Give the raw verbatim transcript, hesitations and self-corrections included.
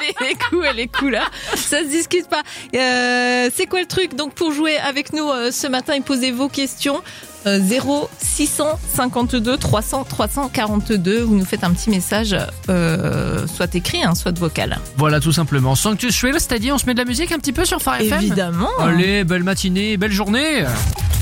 les coups et les couleurs, ça se discute pas. Euh, c'est quoi le truc? Donc pour jouer avec nous euh, ce matin et poser vos questions, euh, zéro six cinquante-deux trois cents trois cent quarante-deux, vous nous faites un petit message, euh, soit écrit, hein, soit vocal. Voilà, tout simplement. Sanctus Thrill, c'est-à-dire on se met de la musique un petit peu sur Phare F M. Évidemment. Allez, belle matinée, belle journée.